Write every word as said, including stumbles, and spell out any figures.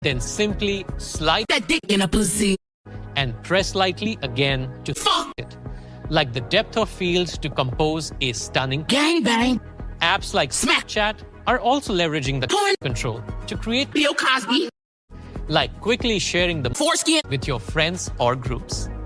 Then simply slide that dick in a pussy and press lightly again to fuck it. Like the depth of field to compose a stunning gangbang. Apps like Snapchat are also leveraging the Porn control to create Bill Cosby, like quickly sharing the foreskin with your friends or groups.